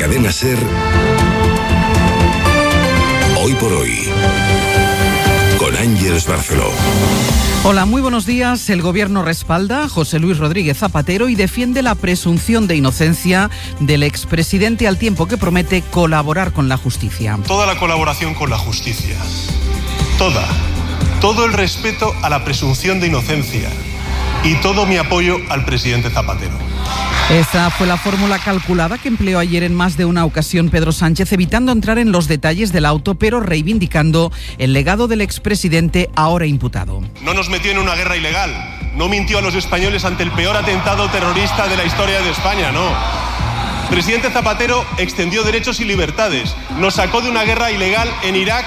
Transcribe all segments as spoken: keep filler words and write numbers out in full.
Cadena SER, Hoy por Hoy, con Ángeles Barceló. Hola, muy buenos días. El Gobierno respalda a José Luis Rodríguez Zapatero y defiende la presunción de inocencia del expresidente al tiempo que promete colaborar con la justicia. Toda la colaboración con la justicia, toda, todo el respeto a la presunción de inocencia y todo mi apoyo al presidente Zapatero. Esa fue la fórmula calculada que empleó ayer en más de una ocasión Pedro Sánchez, evitando entrar en los detalles del auto, pero reivindicando el legado del expresidente ahora imputado. No nos metió en una guerra ilegal, no mintió a los españoles ante el peor atentado terrorista de la historia de España, no. El presidente Zapatero extendió derechos y libertades, nos sacó de una guerra ilegal en Irak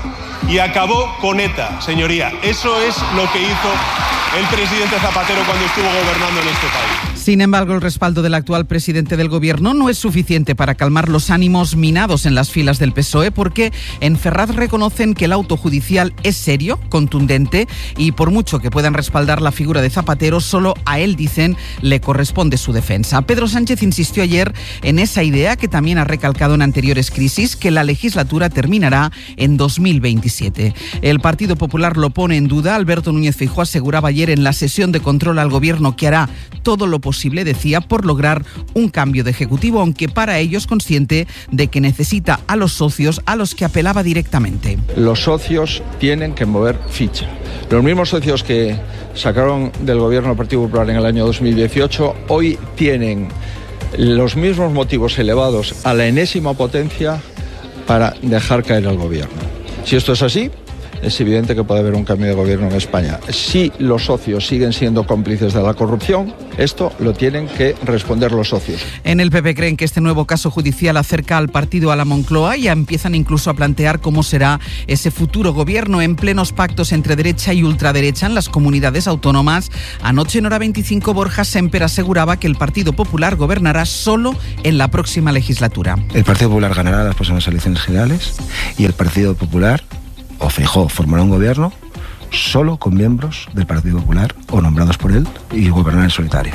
y acabó con ETA, señoría. Eso es lo que hizo el presidente Zapatero cuando estuvo gobernando en este país. Sin embargo, el respaldo del actual presidente del Gobierno no es suficiente para calmar los ánimos minados en las filas del P S O E, porque en Ferraz reconocen que el auto judicial es serio, contundente, y por mucho que puedan respaldar la figura de Zapatero, solo a él, dicen, le corresponde su defensa. Pedro Sánchez insistió ayer en esa idea que también ha recalcado en anteriores crisis, que la legislatura terminará en dos mil veintisiete. El Partido Popular lo pone en duda. Alberto Núñez Feijóo aseguraba ayer en la sesión de control al Gobierno que hará todo lo posible, decía, por lograr un cambio de ejecutivo, aunque para ello es consciente de que necesita a los socios a los que apelaba directamente. Los socios tienen que mover ficha. Los mismos socios que sacaron del Gobierno del Partido Popular en el año dos mil dieciocho hoy tienen los mismos motivos elevados a la enésima potencia para dejar caer al Gobierno. Si esto es así, es evidente que puede haber un cambio de gobierno en España. Si los socios siguen siendo cómplices de la corrupción, esto lo tienen que responder los socios. En el P P creen que este nuevo caso judicial acerca al partido a la Moncloa y ya empiezan incluso a plantear cómo será ese futuro gobierno en plenos pactos entre derecha y ultraderecha en las comunidades autónomas. Anoche en Hora veinticinco, Borja Sémper aseguraba que el Partido Popular gobernará solo en la próxima legislatura. El Partido Popular ganará las próximas elecciones generales y el Partido Popular o Feijóo formará un gobierno solo con miembros del Partido Popular o nombrados por él y gobernar en solitario.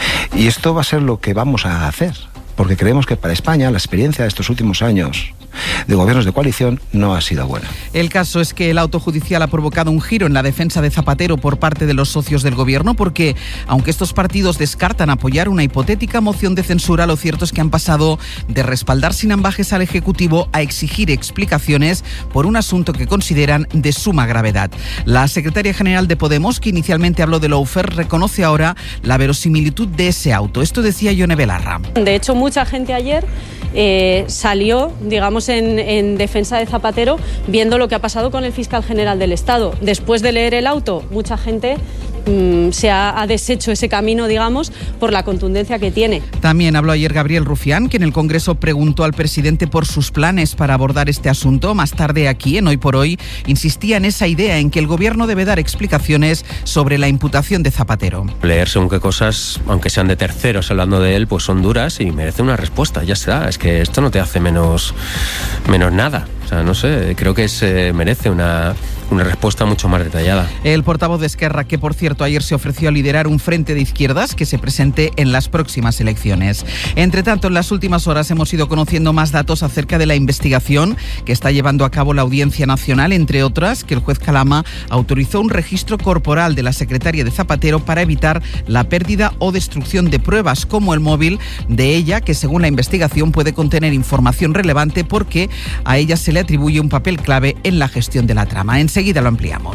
Y esto va a ser lo que vamos a hacer, porque creemos que para España la experiencia de estos últimos años de gobiernos de coalición no ha sido buena. El caso es que el auto judicial ha provocado un giro en la defensa de Zapatero por parte de los socios del Gobierno, porque aunque estos partidos descartan apoyar una hipotética moción de censura, lo cierto es que han pasado de respaldar sin ambajes al Ejecutivo a exigir explicaciones por un asunto que consideran de suma gravedad. La secretaria general de Podemos, que inicialmente habló de lawfare, reconoce ahora la verosimilitud de ese auto. Esto decía Ione Belarra. De hecho, mucha gente ayer eh, salió, digamos, en, en defensa de Zapatero, viendo lo que ha pasado con el fiscal general del Estado. Después de leer el auto, mucha gente mmm, se ha, ha deshecho ese camino, digamos, por la contundencia que tiene. También habló ayer Gabriel Rufián, que en el Congreso preguntó al presidente por sus planes para abordar este asunto. Más tarde, aquí, en Hoy por Hoy, insistía en esa idea en que el Gobierno debe dar explicaciones sobre la imputación de Zapatero. Leer según qué cosas, aunque sean de terceros hablando de él, pues son duras y merece una respuesta, ya está. Es que esto no te hace menos, menos nada. O sea, no sé, creo que se merece una, una respuesta mucho más detallada. El portavoz de Esquerra, que por cierto ayer se ofreció a liderar un frente de izquierdas que se presente en las próximas elecciones. Entre tanto, en las últimas horas hemos ido conociendo más datos acerca de la investigación que está llevando a cabo la Audiencia Nacional, entre otras, que el juez Calama autorizó un registro corporal de la secretaria de Zapatero para evitar la pérdida o destrucción de pruebas, como el móvil de ella, que según la investigación puede contener información relevante porque a ella se le atribuye un papel clave en la gestión de la trama. Enseguida lo ampliamos.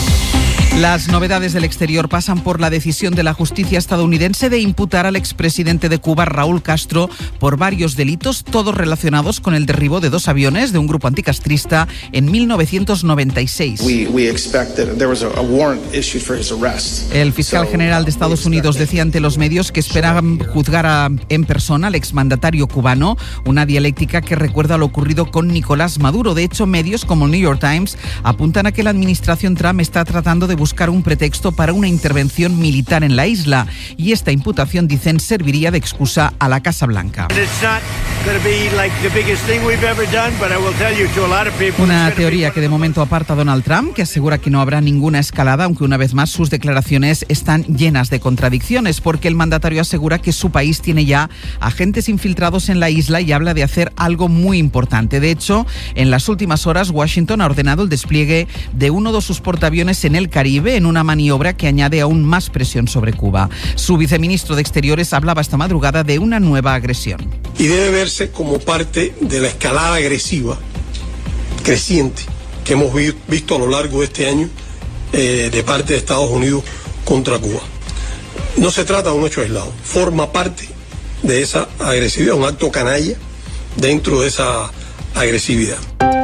Las novedades del exterior pasan por la decisión de la justicia estadounidense de imputar al expresidente de Cuba, Raúl Castro, por varios delitos, todos relacionados con el derribo de dos aviones de un grupo anticastrista en mil novecientos noventa y seis. El fiscal general de Estados Unidos decía ante los medios que esperaban juzgar a, en persona al exmandatario cubano, una dialéctica que recuerda lo ocurrido con Nicolás Maduro. De hecho, medios como el New York Times apuntan a que la administración Trump está tratando de buscar un pretexto para una intervención militar en la isla, y esta imputación, dicen, serviría de excusa a la Casa Blanca. Una teoría que de momento aparta Donald Trump, que asegura que no habrá ninguna escalada, aunque una vez más sus declaraciones están llenas de contradicciones, porque el mandatario asegura que su país tiene ya agentes infiltrados en la isla y habla de hacer algo muy importante. De hecho, en las últimas horas, Washington ha ordenado el despliegue de uno de sus portaaviones en el Caribe, en una maniobra que añade aún más presión sobre Cuba. Su viceministro de Exteriores hablaba esta madrugada de una nueva agresión. Y debe verse como parte de la escalada agresiva creciente que hemos visto a lo largo de este año eh, de parte de Estados Unidos contra Cuba. No se trata de un hecho aislado, forma parte de esa agresividad, un acto canalla dentro de esa agresividad.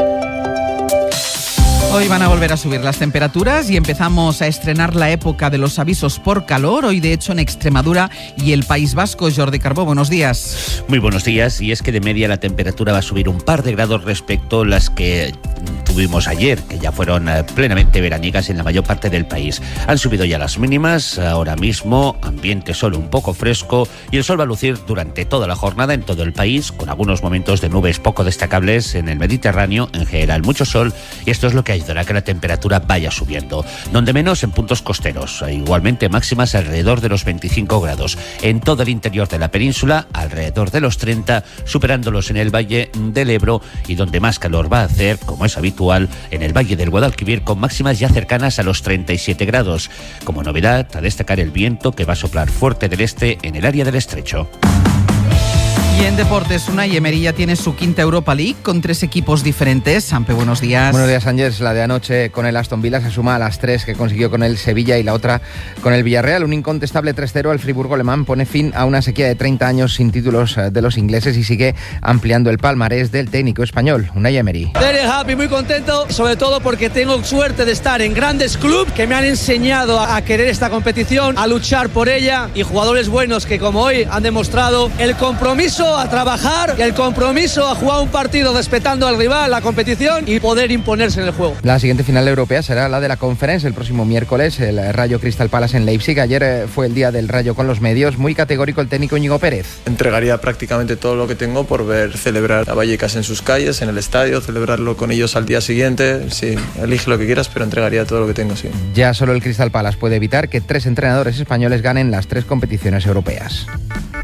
Hoy van a volver a subir las temperaturas y empezamos a estrenar la época de los avisos por calor. Hoy, de hecho, en Extremadura y el País Vasco. Jordi Carbó, buenos días. Muy buenos días. Y es que de media la temperatura va a subir un par de grados respecto a las que tuvimos ayer, que ya fueron plenamente veraniegas en la mayor parte del país. Han subido ya las mínimas, ahora mismo ambiente solo un poco fresco, y el sol va a lucir durante toda la jornada en todo el país, con algunos momentos de nubes poco destacables en el Mediterráneo, en general mucho sol, y esto es lo que ayudará a que la temperatura vaya subiendo. Donde menos en puntos costeros, igualmente máximas alrededor de los veinticinco grados. En todo el interior de la península, alrededor de los treinta, superándolos en el Valle del Ebro, y donde más calor va a hacer, como es habitual, en el Valle del Guadalquivir, con máximas ya cercanas a los treinta y siete grados. Como novedad, a destacar el viento que va a soplar fuerte del este en el área del estrecho. Y en deportes, Unai Emery ya tiene su quinta Europa League con tres equipos diferentes. Sampe, buenos días. Buenos días, Ángels. La de anoche con el Aston Villa se suma a las tres que consiguió con el Sevilla y la otra con el Villarreal. Un incontestable tres cero al Friburgo alemán pone fin a una sequía de treinta años sin títulos de los ingleses y sigue ampliando el palmarés del técnico español, Unai Emery. Very happy, muy contento, sobre todo porque tengo suerte de estar en grandes clubes que me han enseñado a querer esta competición, a luchar por ella, y jugadores buenos que, como hoy, han demostrado el compromiso a trabajar y el compromiso a jugar un partido respetando al rival, la competición, y poder imponerse en el juego. La siguiente final europea será la de la Conference el próximo miércoles, el Rayo Crystal Palace en Leipzig. Ayer fue el día del Rayo con los medios, muy categórico el técnico Íñigo Pérez. Entregaría prácticamente todo lo que tengo por ver celebrar a Vallecas en sus calles, en el estadio, celebrarlo con ellos al día siguiente. Sí, elige lo que quieras, pero entregaría todo lo que tengo, sí. Ya solo el Crystal Palace puede evitar que tres entrenadores españoles ganen las tres competiciones europeas.